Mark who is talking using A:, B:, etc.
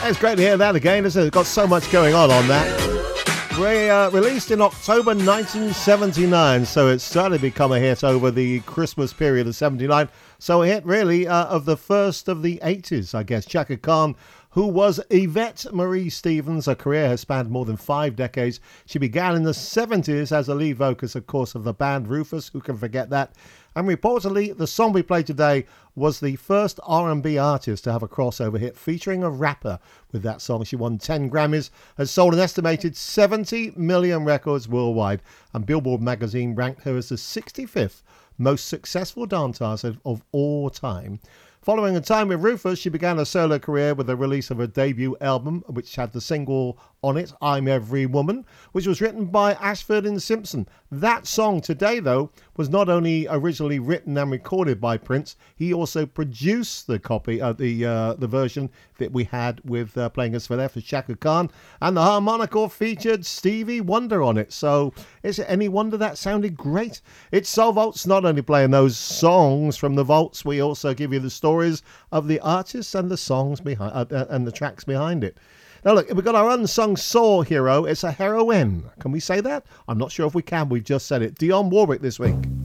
A: It's great to hear that again, isn't it? It's got so much going on that. Released in October 1979, so it started to become a hit over the Christmas period of 79. So a hit, really, of the first of the 80s, I guess. Chaka Khan, who was Yvette Marie Stevens. Her career has spanned more than 5 decades. She began in the 70s as a lead vocalist, of course, of the band Rufus. Who can forget that? And reportedly, the song we played today was the first R&B artist to have a crossover hit featuring a rapper. With that song, she won 10 Grammys, has sold an estimated 70 million records worldwide, and Billboard magazine ranked her as the 65th most successful dance artist of all time. Following a time with Rufus, she began her solo career with the release of her debut album, which had the single on it, I'm Every Woman, which was written by Ashford and Simpson. That song today, though, was not only originally written and recorded by Prince, he also produced the copy of the version that we had with playing us for there for Chaka Khan, and the harmonica featured Stevie Wonder on it. So is it any wonder that sounded great? It's Soul Vaults, not only playing those songs from the vaults, we also give you the stories of the artists and the songs behind and the tracks behind it. Now look, we've got our unsung soul hero. It's a heroine. Can we say that? I'm not sure if we can. We've just said it. Dionne Warwick this week.